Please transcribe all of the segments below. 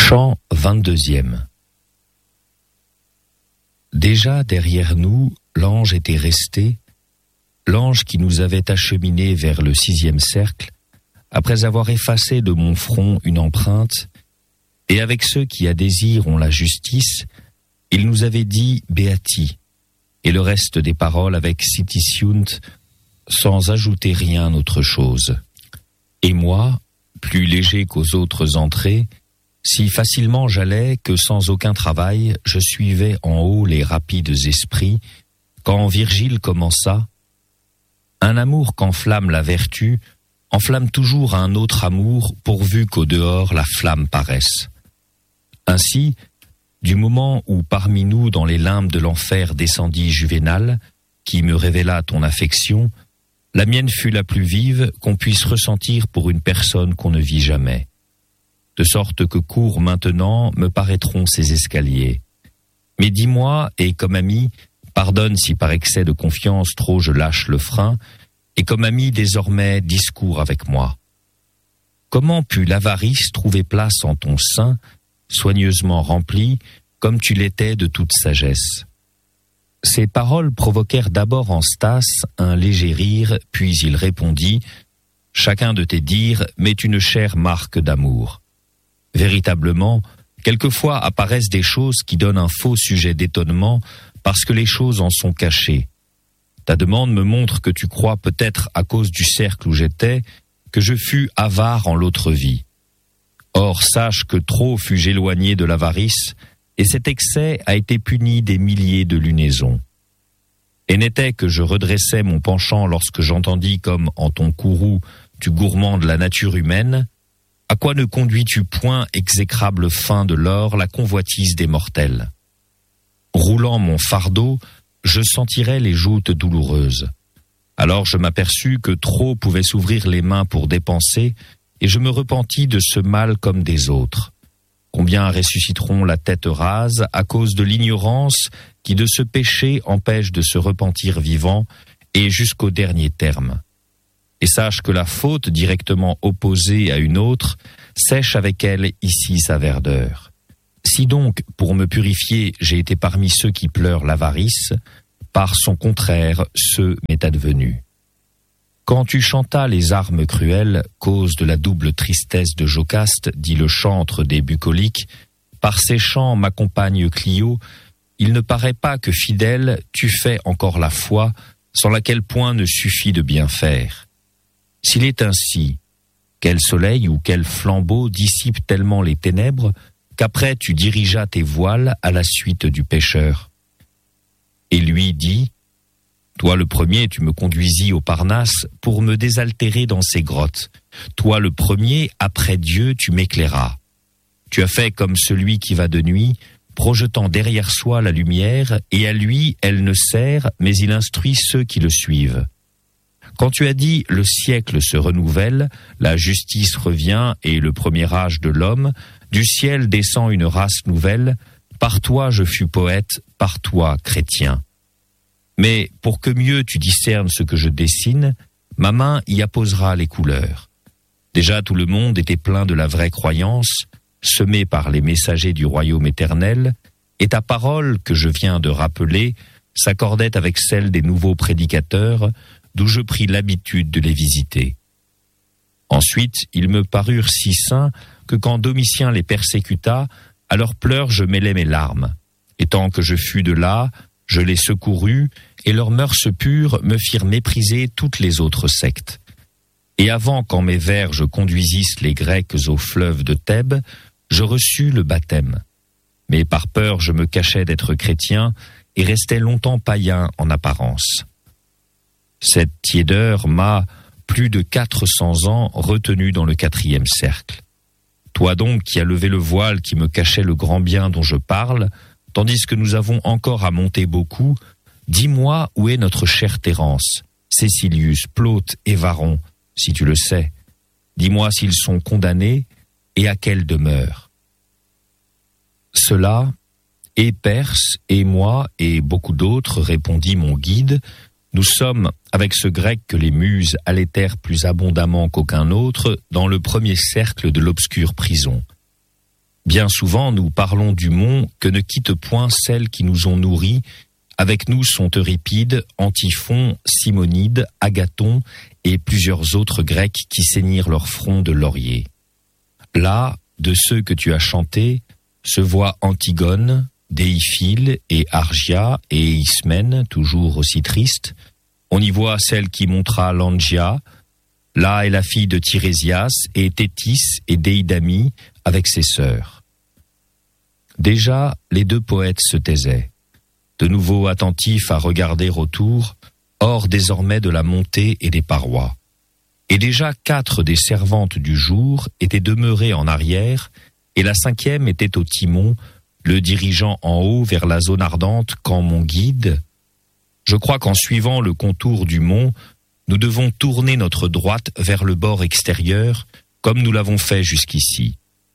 Chant 22e. Déjà derrière nous, l'ange était resté, l'ange qui nous avait acheminés vers le 6e cercle, après avoir effacé de mon front une empreinte, et avec ceux qui à désir ont la justice, il nous avait dit Beati, et le reste des paroles avec Sitisiunt, sans ajouter rien autre chose. Et moi, plus léger qu'aux autres entrées, si facilement j'allais que sans aucun travail, je suivais en haut les rapides esprits, quand Virgile commença « Un amour qu'enflamme la vertu, enflamme toujours un autre amour, pourvu qu'au dehors la flamme paraisse. » Ainsi, du moment où parmi nous dans les limbes de l'enfer descendit Juvénal, qui me révéla ton affection, la mienne fut la plus vive qu'on puisse ressentir pour une personne qu'on ne vit jamais. De sorte que courts maintenant me paraîtront ces escaliers. Mais dis-moi, et comme ami, pardonne si par excès de confiance trop je lâche le frein, et comme ami désormais discours avec moi. Comment put l'avarice trouver place en ton sein, soigneusement remplie, comme tu l'étais de toute sagesse? Ces paroles provoquèrent d'abord en Stas un léger rire, puis il répondit « Chacun de tes dires m'est une chère marque d'amour. » Véritablement, quelquefois apparaissent des choses qui donnent un faux sujet d'étonnement parce que les choses en sont cachées. Ta demande me montre que tu crois peut-être à cause du cercle où j'étais que je fus avare en l'autre vie. Or sache que trop fus-je éloigné de l'avarice et cet excès a été puni des milliers de lunaisons. Et n'était que je redressais mon penchant lorsque j'entendis comme en ton courroux tu gourmandes la nature humaine. À quoi ne conduis-tu point, exécrable fin de l'or, la convoitise des mortels? Roulant mon fardeau, je sentirais les joutes douloureuses. Alors je m'aperçus que trop pouvaient s'ouvrir les mains pour dépenser, et je me repentis de ce mal comme des autres. Combien ressusciteront la tête rase à cause de l'ignorance qui de ce péché empêche de se repentir vivant, et jusqu'au dernier terme. Et sache que la faute directement opposée à une autre sèche avec elle ici sa verdeur. Si donc, pour me purifier, j'ai été parmi ceux qui pleurent l'avarice, par son contraire, ce m'est advenu. Quand tu chantas les armes cruelles, cause de la double tristesse de Jocaste, dit le chantre des bucoliques, par ces chants m'accompagne Clio, il ne paraît pas que fidèle, tu fais encore la foi, sans laquelle point ne suffit de bien faire. S'il est ainsi, quel soleil ou quel flambeau dissipe tellement les ténèbres qu'après tu dirigeas tes voiles à la suite du pécheur? Et lui dit, toi le premier tu me conduisis au Parnasse pour me désaltérer dans ces grottes. Toi le premier, après Dieu, tu m'éclairas. Tu as fait comme celui qui va de nuit, projetant derrière soi la lumière, et à lui elle ne sert, mais il instruit ceux qui le suivent. Quand tu as dit « le siècle se renouvelle, la justice revient et le premier âge de l'homme, du ciel descend une race nouvelle, par toi je fus poète, par toi chrétien. Mais pour que mieux tu discernes ce que je dessine, ma main y apposera les couleurs. Déjà tout le monde était plein de la vraie croyance, semé par les messagers du royaume éternel, et ta parole que je viens de rappeler s'accordait avec celle des nouveaux prédicateurs, d'où je pris l'habitude de les visiter. Ensuite, ils me parurent si saints que quand Domitien les persécuta, à leurs pleurs je mêlais mes larmes. Et tant que je fus de là, je les secourus, et leurs mœurs pures me firent mépriser toutes les autres sectes. Et avant qu'en mes vers je conduisisse les Grecs au fleuve de Thèbes, je reçus le baptême. Mais par peur je me cachais d'être chrétien, et restais longtemps païen en apparence. Cette tiédeur m'a, plus de 400 ans, retenu dans le 4e cercle. Toi donc qui as levé le voile qui me cachait le grand bien dont je parle, tandis que nous avons encore à monter beaucoup, dis-moi où est notre chère Thérence, Cécilius, Plaute et Varon, si tu le sais. Dis-moi s'ils sont condamnés et à quelle demeure. Cela, et Perse, et moi, et beaucoup d'autres, répondit mon guide, nous sommes, avec ce grec que les muses allaitèrent plus abondamment qu'aucun autre, dans le premier cercle de l'obscure prison. Bien souvent, nous parlons du mont que ne quittent point celles qui nous ont nourris. Avec nous sont Euripide, Antiphon, Simonide, Agathon et plusieurs autres Grecs qui ceignirent leur front de laurier. Là, de ceux que tu as chantés, se voient Antigone, Déiphile et Argia et Ismène, toujours aussi triste. On y voit celle qui montra Langia. Là est la fille de Tirésias et Thétis et Déidamie avec ses sœurs. Déjà, les deux poètes se taisaient, de nouveau attentifs à regarder autour, hors désormais de la montée et des parois. Et déjà 4 des servantes du jour étaient demeurées en arrière, et la 5e était au timon, le dirigeant en haut vers la zone ardente quand mon guide. Je crois qu'en suivant le contour du mont, nous devons tourner notre droite vers le bord extérieur, comme nous l'avons fait jusqu'ici.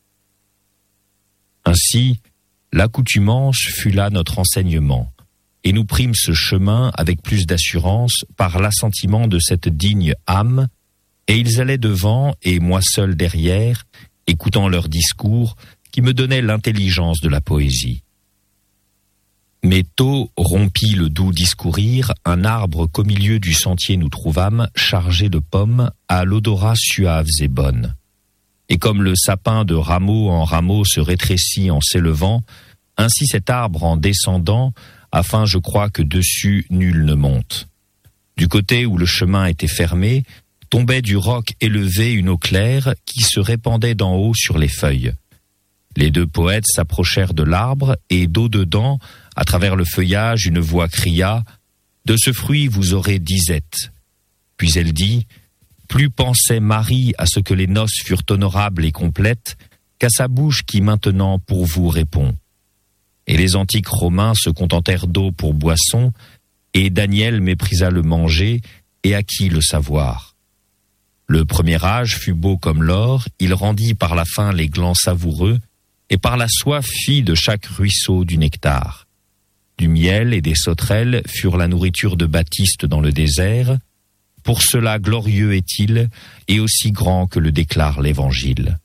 Ainsi, l'accoutumance fut là notre enseignement, et nous prîmes ce chemin avec plus d'assurance par l'assentiment de cette digne âme, et ils allaient devant et moi seul derrière, écoutant leurs discours qui me donnaient l'intelligence de la poésie. Mais tôt rompit le doux discourir un arbre qu'au milieu du sentier nous trouvâmes, chargé de pommes à l'odorat suaves et bonnes. Et comme le sapin de rameau en rameau se rétrécit en s'élevant, ainsi cet arbre en descendant, afin je crois que dessus nul ne monte. Du côté où le chemin était fermé, tombait du roc élevé une eau claire qui se répandait d'en haut sur les feuilles. Les deux poètes s'approchèrent de l'arbre et d'au-dedans, à travers le feuillage, une voix cria « De ce fruit vous aurez disette ». Puis elle dit « Plus pensait Marie à ce que les noces furent honorables et complètes qu'à sa bouche qui maintenant pour vous répond. » Et les antiques Romains se contentèrent d'eau pour boisson, et Daniel méprisa le manger et acquit le savoir. Le premier âge fut beau comme l'or, il rendit par la faim les glands savoureux, et par la soif fit de chaque ruisseau du nectar. Du miel et des sauterelles furent la nourriture de Baptiste dans le désert. Pour cela glorieux est-il, et aussi grand que le déclare l'Évangile.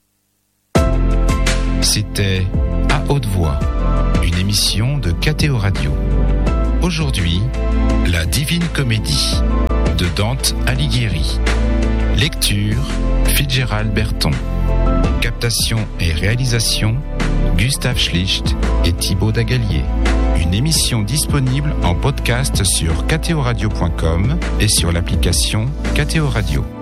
C'était À haute voix, une émission de KTO Radio. Aujourd'hui, La Divine Comédie de Dante Alighieri. Lecture, Fitzgerald Berton. Captation et réalisation, Gustave Schlicht et Thibaut Dagalier. Une émission disponible en podcast sur ktoradio.com et sur l'application KTO Radio.